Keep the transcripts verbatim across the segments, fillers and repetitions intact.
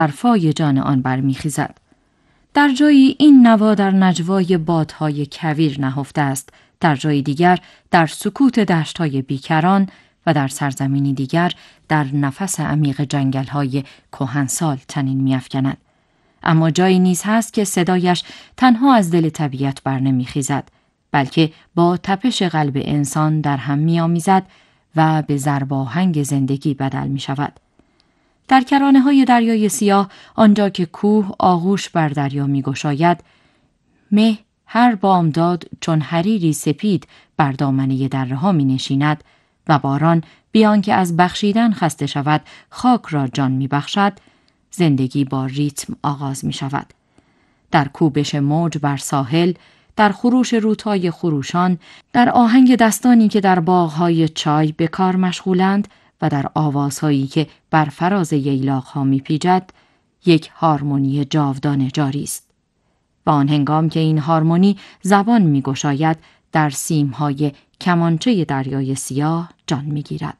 برفای جان آن برمیخیزد. در جایی این نوا در نجوای بادهای کویر نهفته است، در جای دیگر در سکوت دشت‌های بیکران و در سرزمینی دیگر در نفس عمیق جنگل‌های کهنسال تنین می‌افکند. اما جایی نیز هست که صدایش تنها از دل طبیعت بر نمی‌خیزد، بلکه با تپش قلب انسان در هم می‌آمیزد و به ضرباهنگ زندگی بدل می‌شود. در کرانه‌های دریای سیاه، آنجا که کوه آغوش بر دریا می‌گشاید، مه هر بامداد چون حریری سپید بر دامنه دره‌ها می‌نشیند و باران بیان که از بخشیدن خسته شود خاک را جان می‌بخشد، زندگی با ریتم آغاز می‌شود. در کوبش موج بر ساحل، در خروش رودهای خروشان، در آهنگ دستانی که در باغ‌های چای به کار مشغولند و در آوازهایی که بر فراز ییلاق‌ها می‌پیچد، یک هارمونی جاودانه جاری است. و آن هنگام که این هارمونی زبان می‌گشاید، در سیم‌های کمانچه دریای سیاه جان می‌گیرد.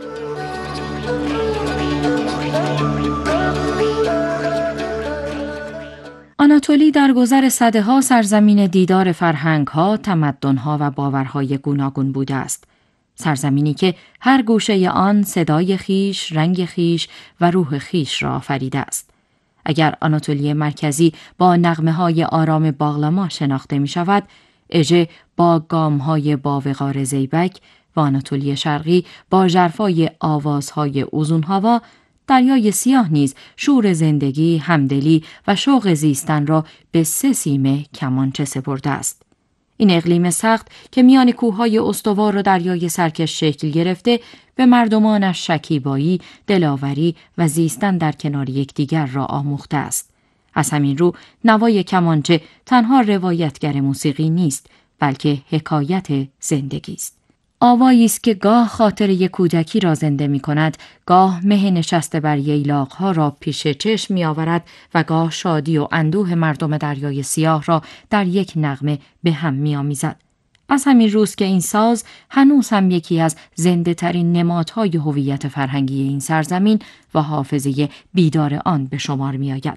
آناتولی در گذر سده‌ها سرزمین دیدار فرهنگ‌ها، تمدن‌ها و باورهای گوناگون بوده است. سرزمینی که هر گوشه آن صدای خیش، رنگ خیش و روح خیش را آفریده است. اگر آناتولی مرکزی با نغمه‌های آرام باغلاما شناخته می شود، اژه با گام‌های باوقار زیبک و آناتولی شرقی با ژرفای آوازهای اوزون‌هوا، دریای سیاه نیز شور زندگی، همدلی و شوق زیستن را به سه سیمه کمانچه سپرده است. این اقلیم سخت که میان کوههای استوار و دریای سرکش شکل گرفته، به مردمانش شکیبایی، دلاوری و زیستن در کنار یکدیگر را آموخته است. از همین رو نوای کمانچه تنها روایتگر موسیقی نیست، بلکه حکایت زندگی است. آوایی است که گاه خاطره کودکی را زنده می کند، گاه مه نشسته بر ییلاق‌ها را پیش چشم می آورد و گاه شادی و اندوه مردم دریای سیاه را در یک نغمه به هم می آمیزد. از همین روز که این ساز هنوز هم یکی از زنده ترین نمادهای هویت فرهنگی این سرزمین و حافظه بیدار آن به شمار می آید.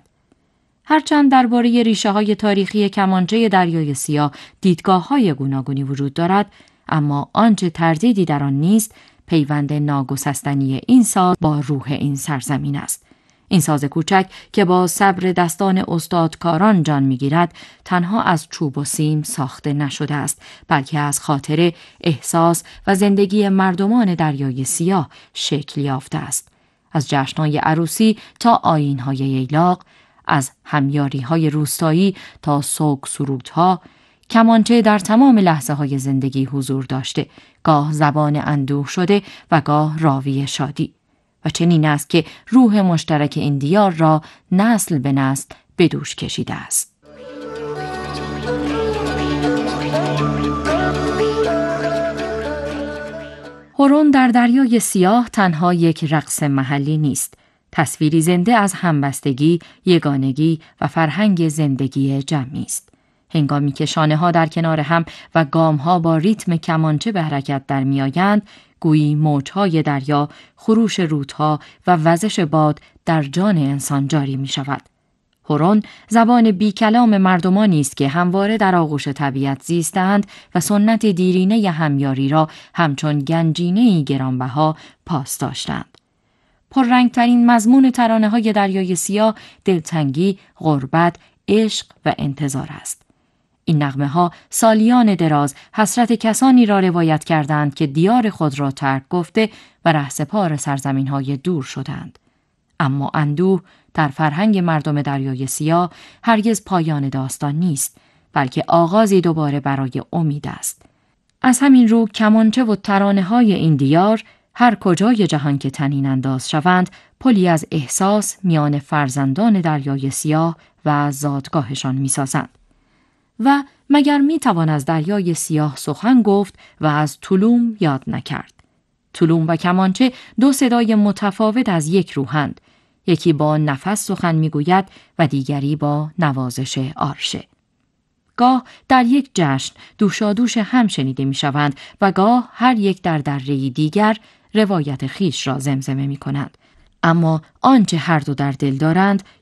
هرچند درباره ریشه‌های تاریخی کمانچه دریای سیاه دیدگاه‌های گوناگونی وجود دارد، اما آنچه تردیدی در آن نیست، پیوند ناگسستنی این ساز با روح این سرزمین است. این ساز کوچک که با صبر دستان استادکاران جان می‌گیرد، تنها از چوب و سیم ساخته نشده است، بلکه از خاطره، احساس و زندگی مردمان دریای سیاه شکل یافته است. از جشن‌های عروسی تا آیین‌های ییلاق، از همیاری‌های روستایی تا سوگ سرودها، کمانچه در تمام لحظه های زندگی حضور داشته، گاه زبان اندوه شده و گاه راوی شادی. و چنین است که روح مشترک این دیار را نسل به نسل به دوش کشیده است. هورون در دریای سیاه تنها یک رقص محلی نیست، تصویری زنده از همبستگی، یگانگی و فرهنگ زندگی جمعی است. هنگامی که شانه ها در کنار هم و گام ها با ریتم کمانچه به حرکت در می آیند، گویی موجهای دریا، خروش رودها و وزش باد در جان انسان جاری می شود. هورون زبان بی کلام مردمانی است که همواره در آغوش طبیعت زیستند و سنت دیرینه همیاری را همچون گنجینه‌ای گرانبها پاس داشتند. پررنگترین مضمون ترانه‌های دریای سیاه دلتنگی، غربت، عشق و انتظار است. این نغمه ها سالیان دراز حسرت کسانی را روایت کردند که دیار خود را ترک گفته و رهسپار سرزمین های دور شدند. اما اندوه در فرهنگ مردم دریای سیاه هرگز پایان داستان نیست، بلکه آغازی دوباره برای امید است. از همین رو کمانچه و ترانه های این دیار هر کجای جهان که طنین انداز شوند، پلی از احساس میان فرزندان دریای سیاه و زادگاهشان می‌سازند. و مگر میتوان از دریای سیاه سخن گفت و از تولوم یاد نکرد؟ تولوم و کمانچه دو صدای متفاوت از یک روحند، یکی با نفس سخن میگوید و دیگری با نوازش آرشه. گاه در یک جشن دوشادوش هم شنیده میشوند و گاه هر یک در دره‌ای دیگر روایت خیش را زمزمه میکنند. اما آنچه هر دو در دل دارند